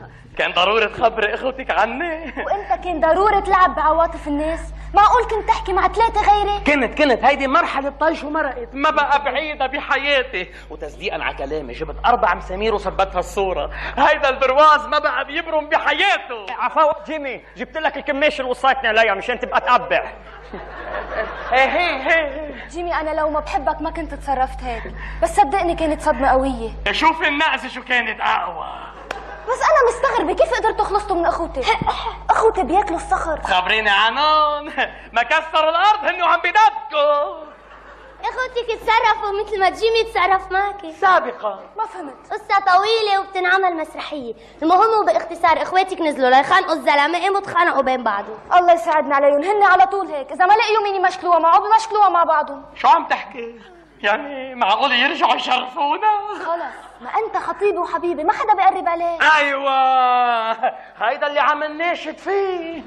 كان ضروري تخبري اخوتك عني. وانت كان ضروري تلعب بعواطف الناس؟ معقول كنت تحكي مع 3 غيري؟ كنت هيدي مرحلة طيش ومرقت، ما بقى بعيدة بحياتي. وتصديقا على كلامي جبت 4 مسامير وثبتها الصورة. هيدا البرواز ما بقى بيبرم بحياته. عفوا جيمي، جبت لك الكماشة اللي وصيتني عليها مشان تبقى تقبع. جيمي انا لو ما بحبك ما كنت تصرفت هيك، بس صدقني كانت صدمة قوية. شوف النقزة شو كانت اقوى. بس انا مستغربة كيف قدرتوا تخلصوا من اخوتي؟ اخوتي بياكلوا الصخر. خبريني عنهم، ما كسروا الارض هن وعم بدبكوا. اخوتك تصرفوا مثل ما جيمي تصرف معك سابقا. ما فهمت. قصة طويلة وبتنعمل مسرحية. المهم وباختصار اخواتك نزلوا ليخانقوا الزلمة، قاموا تخانقوا بين بعضهم. الله يساعدنا عليهم، هن على طول هيك، اذا ما لقيوا مين يمشكلوها معه بمشكلوها مع بعضهم. شو عم تحكي؟ يعني معقول يرجعوا يشرفونا؟ خلص، ما انت خطيبي وحبيبي ما حدا بيقرب عليك. ايوه هيدا اللي عم نناشد فيه.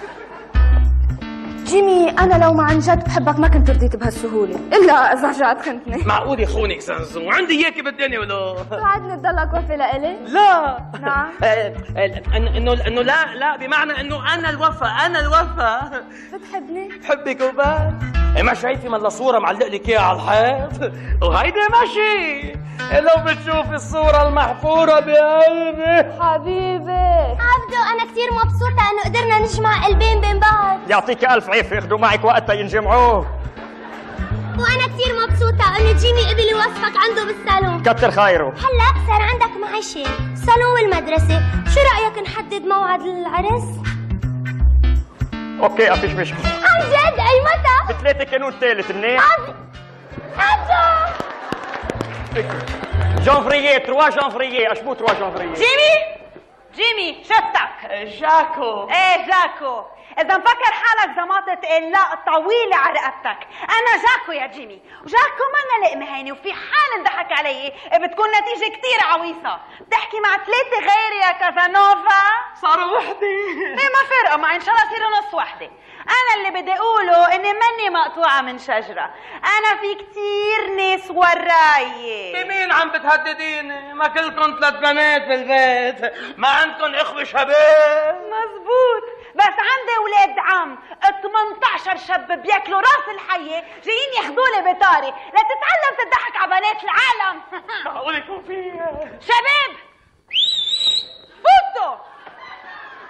جيمي انا لو ما عن جد بحبك ما كنت رضيت بهالسهوله، الا اذا رجعت خنتني. معقول يخونك زنزو؟ عندي اياكي بالدنيا ولا؟ توعدني تضلك وفي لإلي؟ لا. نعم. انه لا بمعنى انه انا الوفا. بتحبني؟ بحبك وبس. ما شايفي من الصورة معلق لك اياها على الحيط؟ وهيدي ماشي. لو بتشوفي الصورة المحفورة بقلبي. حبيبي عبدو انا كثير مبسوطة انه قدرنا نجمع قلبين بين بعض. يعطيك الف عافية، ياخذوا معك وقتها ينجمعوه. وانا كثير مبسوطة انه جيمي قبل يوظفك عنده بالصالون. كتر خيره. هلا صار عندك معاشين، صالون والمدرسة، شو رأيك نحدد موعد للعرس؟ اوكي افيش مشكلة. عن جد اي متى؟ ب3 كانون ثالث منيح. عبدو جانفرييه 3 جانفرييه، اشبو 3 جانفرييه. جيمي شفتك. جاكو. ايه جاكو، اذا مفكر حالك زماطة لا طويلة على رقبتك. انا جاكو يا جيمي، وجاكو منا لقمة هينة، وفي حال انضحك علي بتكون نتيجة كتير عويصة. بتحكي مع 3 غيري يا كازانوفا. صاروا وحدي. ليه ما فرقوا معي؟ ان شاء الله يصيروا نص وحدة. انا اللي بدي اقوله اني مني مقطوعة من شجرة، انا في كتير ناس وراي. بمين عم بتهدديني؟ ما كلكم 3 بنات بالبيت، ما عندكم اخوة شباب. مزبوط، بس عندي ولاد عم 18 شاب بياكلوا راس الحية جايين ياخذولي بطاري لتتعلم تضحك على بنات العالم. معقول يكون في شباب فوتوا